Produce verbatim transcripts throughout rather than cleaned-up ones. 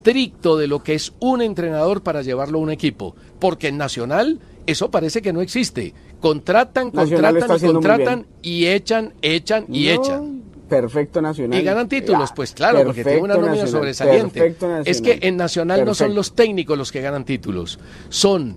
estricto de lo que es un entrenador para llevarlo a un equipo, porque en Nacional eso parece que no existe. Contratan, Nacional contratan y contratan y echan, echan y no, echan. Perfecto Nacional. Y ganan títulos, pues claro, porque tiene una nómina Nacional, sobresaliente. Es que en Nacional perfecto. No son los técnicos los que ganan títulos, son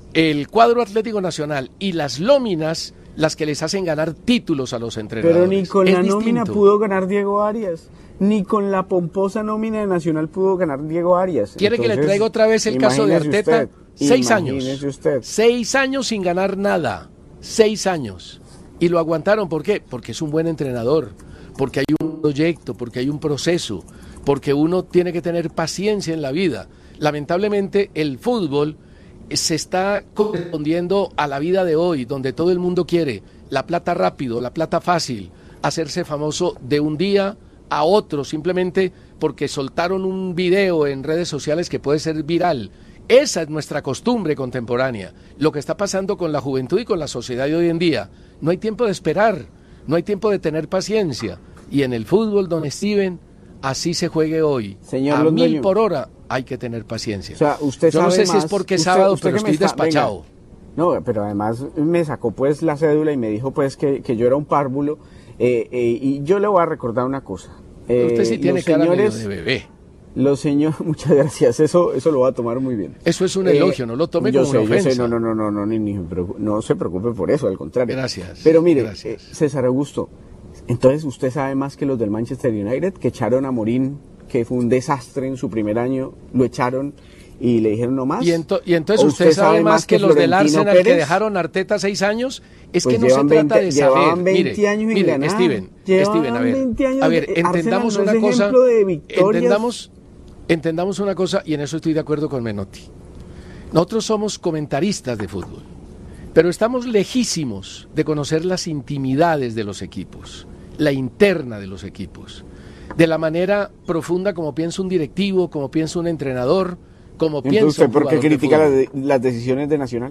el cuadro Atlético Nacional y las nóminas las que les hacen ganar títulos a los entrenadores. Pero ni con es la distinto. nómina pudo ganar Diego Arias, ni con la pomposa nómina de Nacional pudo ganar Diego Arias. ¿Quiere Entonces, que le traiga otra vez el caso de Arteta? Usted, Seis años. Usted. Seis años sin ganar nada. Seis años. Y lo aguantaron, ¿por qué? Porque es un buen entrenador, porque hay un proyecto, porque hay un proceso, porque uno tiene que tener paciencia en la vida. Lamentablemente el fútbol se está correspondiendo a la vida de hoy, donde todo el mundo quiere la plata rápido, la plata fácil, hacerse famoso de un día a otro, simplemente porque soltaron un video en redes sociales que puede ser viral. Esa es nuestra costumbre contemporánea. Lo que está pasando con la juventud y con la sociedad de hoy en día. No hay tiempo de esperar, no hay tiempo de tener paciencia. Y en el fútbol, don Steven, así se juegue hoy. Señor a Londoño, mil por hora hay que tener paciencia. O sea, usted Yo sabe no sé más, si es porque es usted, sábado, usted pero que me estoy está, despachado. Venga, no, pero además me sacó pues la cédula y me dijo pues que, que yo era un párvulo. Eh, eh, y yo le voy a recordar una cosa. Eh, usted sí tiene cara señores, medio de bebé. Los señores, muchas gracias, eso eso lo va a tomar muy bien. Eso es un elogio, eh, no lo tome yo como sé, una ofensa. Yo sé, no, no, no, no, no, ni, ni, no se preocupe por eso, al contrario. Gracias. Pero mire, gracias. Eh, César Augusto, entonces usted sabe más que los del Manchester United, que echaron a Morín, que fue un desastre en su primer año, lo echaron y le dijeron no más. Y, ento, y entonces usted, usted sabe más que, que los del Arsenal Pérez, que dejaron a Arteta seis años. Es pues que no se trata veinte, de saber. veinte años mire, en mire Steven, Steven, a ver, años, a ver, entendamos no una cosa, de entendamos, entendamos una cosa, y en eso estoy de acuerdo con Menotti. Nosotros somos comentaristas de fútbol, pero estamos lejísimos de conocer las intimidades de los equipos, la interna de los equipos, de la manera profunda como piensa un directivo, como piensa un entrenador, como Entonces, piensa un ¿usted por qué critica de las, las decisiones de Nacional?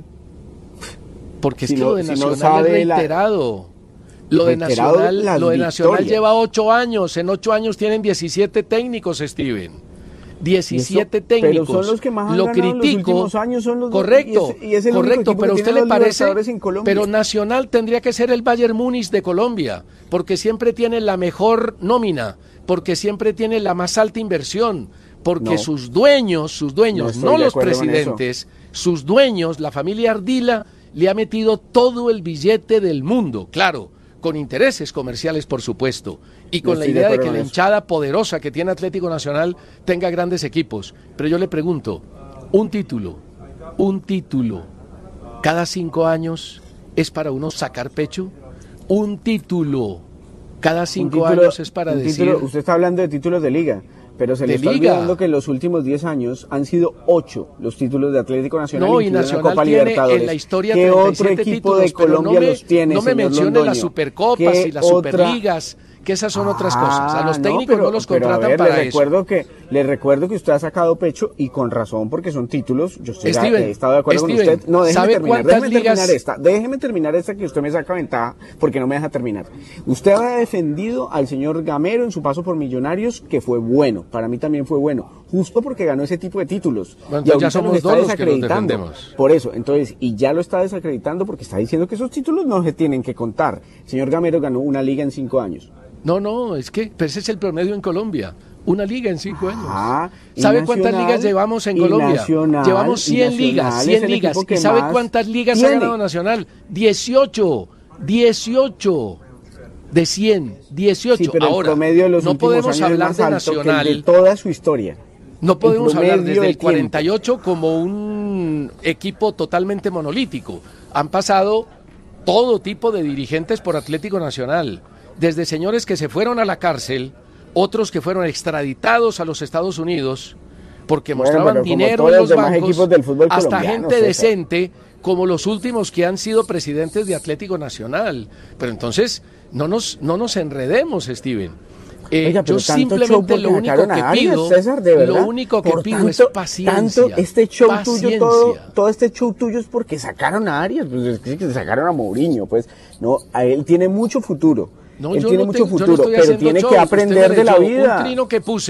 Porque si es que no, lo de si Nacional no es reiterado. La, lo de Nacional, lo de Nacional lleva ocho años. En ocho años tienen diecisiete técnicos, Steven. diecisiete eso, técnicos. Pero son los que más han lo ganado critico. En los últimos años son los correcto, y es, y es el correcto, pero a usted le parece. Pero Nacional tendría que ser el Bayern Múnich de Colombia, porque siempre tiene la mejor nómina, porque siempre tiene la más alta inversión, porque no, sus dueños, sus dueños, no, no los presidentes, sus dueños, la familia Ardila, le ha metido todo el billete del mundo, claro, con intereses comerciales, por supuesto, y con no la idea de, de que la hinchada poderosa que tiene Atlético Nacional tenga grandes equipos. Pero yo le pregunto, un título, un título, cada cinco años es para uno sacar pecho, un título, cada cinco título, años es para decir... Título, usted está hablando de títulos de liga. Pero se le está liga. olvidando que en los últimos diez años han sido ocho los títulos de Atlético Nacional. No, y Nacional la Copa tiene Libertadores. En la historia ¿Qué otro equipo títulos, de Colombia no me, los tiene, No me mencione Londoño? las Supercopas y las otra... Superligas, que esas son otras ah, cosas. A los técnicos no, pero, no los contratan pero a ver, para le eso. Recuerdo que, le recuerdo que usted ha sacado pecho, y con razón, porque son títulos. Yo estoy Steven, he estado de acuerdo Steven, con usted. No, déjeme ¿sabe terminar, cuántas déjeme ligas... terminar esta. Déjeme terminar esta que usted me saca ventaja, porque no me deja terminar. Usted ha defendido al señor Gamero en su paso por Millonarios, que fue bueno. Para mí también fue bueno. Justo porque ganó ese tipo de títulos. Bueno, y ya somos dos los que los defendemos. Por eso, entonces, y ya lo está desacreditando porque está diciendo que esos títulos no se tienen que contar. El señor Gamero ganó una liga en cinco años. No, no, es que pero ese es el promedio en Colombia. Una liga en cinco años. Ah, ¿Sabe cuántas ligas llevamos en Colombia? Nacional, llevamos cien ligas, cien ligas. ¿Y sabe cuántas ligas tiene? ha ganado Nacional? dieciocho, dieciocho. De cien, dieciocho. Sí, pero ahora, el promedio de los no podemos hablar de Nacional. De toda su historia. No podemos hablar desde el cuarenta y ocho como un equipo totalmente monolítico. Han pasado todo tipo de dirigentes por Atlético Nacional. Desde señores que se fueron a la cárcel, otros que fueron extraditados a los Estados Unidos porque bueno, mostraban dinero en los bancos, del fútbol hasta gente decente como los últimos que han sido presidentes de Atlético Nacional. Pero entonces no nos, no nos enredemos, Steven. Eh, Oiga, yo simplemente lo único que pido, César, de verdad, lo único que por pido tanto, es paciencia. Tanto este show paciencia. tuyo, todo, todo este show tuyo es porque sacaron a Arias, pues es que sacaron a Mourinho, pues no, a él tiene mucho futuro. No, él yo tiene no mucho te, futuro, no pero tiene shows. que aprender de la vida. Un trino que puse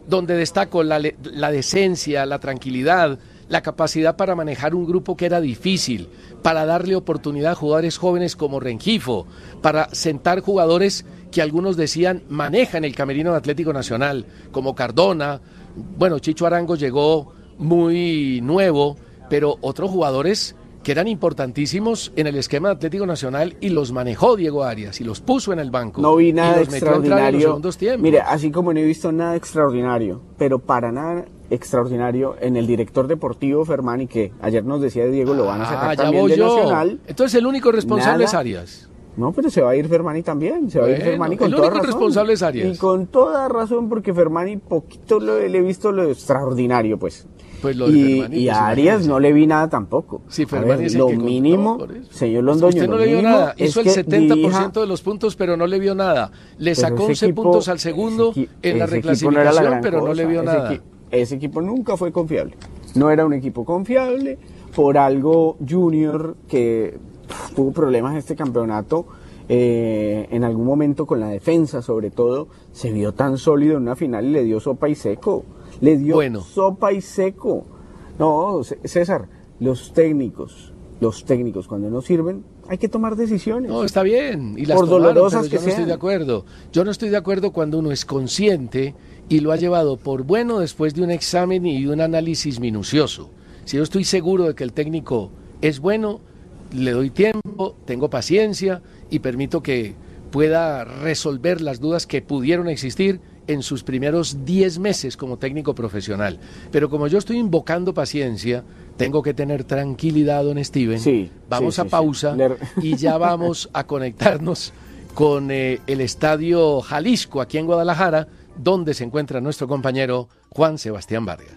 donde destacó la, la decencia, la tranquilidad, la capacidad para manejar un grupo que era difícil, para darle oportunidad a jugadores jóvenes como Rengifo, para sentar jugadores que algunos decían manejan el camerino de Atlético Nacional, como Cardona. Bueno, Chicho Arango llegó muy nuevo, pero otros jugadores que eran importantísimos en el esquema de Atlético Nacional y los manejó Diego Arias y los puso en el banco. No vi nada y los extraordinario. En Mire, así como no he visto nada extraordinario, pero para nada extraordinario en el director deportivo Fermani, que ayer nos decía Diego, lo van a sacar ah, también de yo. Nacional. Entonces el único responsable nada. es Arias. No, pero se va a ir Fermani también, se va bueno, a ir Fermani con el toda único razón. responsable es Arias. Y con toda razón, porque Fermani poquito lo, le he visto lo extraordinario, pues. Pues lo de y, Fermani, y pues, a Arias no le vi nada tampoco. Sí, Fermani ver, es el lo que mínimo, contó, señor Londoño, usted no lo le vio nada, hizo el setenta por ciento hija, de los puntos, pero no le vio nada. Le sacó once equipo, puntos al segundo ese, en la ese reclasificación, no la pero cosa. no le vio ese nada. Equi ese equipo nunca fue confiable. No era un equipo confiable, por algo Junior, que pff, tuvo problemas en este campeonato, eh, en algún momento con la defensa sobre todo, se vio tan sólido en una final y le dio sopa y seco. Le dio bueno. sopa y seco. No, César, los técnicos, los técnicos cuando no sirven, hay que tomar decisiones. No, está bien, y las por tomaron, dolorosas pero que yo no sean. estoy de acuerdo. Yo no estoy de acuerdo cuando uno es consciente y lo ha llevado por bueno después de un examen y de un análisis minucioso. Si yo estoy seguro de que el técnico es bueno, le doy tiempo, tengo paciencia y permito que pueda resolver las dudas que pudieron existir en sus primeros diez meses como técnico profesional. Pero como yo estoy invocando paciencia, tengo que tener tranquilidad, don Steven. Sí, vamos sí, a sí, pausa sí. y ya vamos a conectarnos con eh, el Estadio Jalisco aquí en Guadalajara, donde se encuentra nuestro compañero Juan Sebastián Vargas.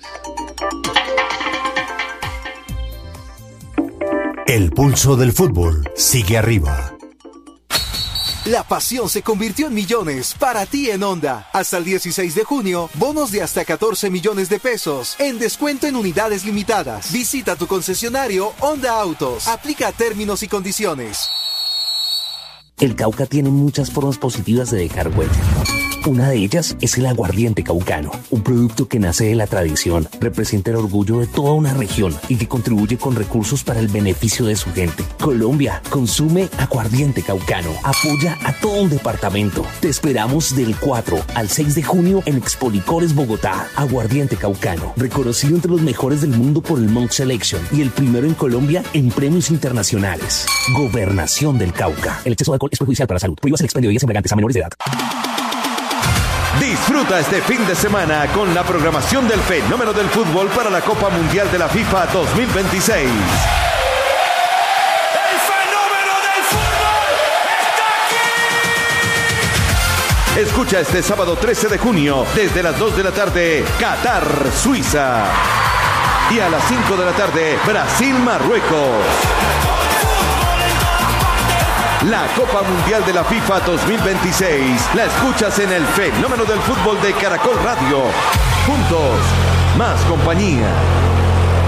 El pulso del fútbol sigue arriba. La pasión se convirtió en millones para ti en Honda. Hasta el dieciséis de junio, bonos de hasta catorce millones de pesos en descuento en unidades limitadas. Visita tu concesionario Honda Autos. Aplica términos y condiciones. El Cauca tiene muchas formas positivas de dejar huella. Una de ellas es el aguardiente caucano, un producto que nace de la tradición, representa el orgullo de toda una región y que contribuye con recursos para el beneficio de su gente. Colombia, consume aguardiente caucano, apoya a todo un departamento. Te esperamos del cuatro al seis de junio en Expolicores Bogotá. Aguardiente caucano, reconocido entre los mejores del mundo por el Monk Selection y el primero en Colombia en premios internacionales. Gobernación del Cauca. El exceso de alcohol es perjudicial para la salud. Prohíbas el expendio de bebidas embriagantes a menores de edad. Disfruta este fin de semana con la programación del fenómeno del fútbol para la Copa Mundial de la FIFA dos mil veintiséis. ¡El fenómeno del fútbol está aquí! Escucha este sábado trece de junio desde las dos de la tarde, Qatar, Suiza. Y a las cinco de la tarde, Brasil, Marruecos. La Copa Mundial de la FIFA dos mil veintiséis la escuchas en el fenómeno del fútbol de Caracol Radio. Juntos, más compañía.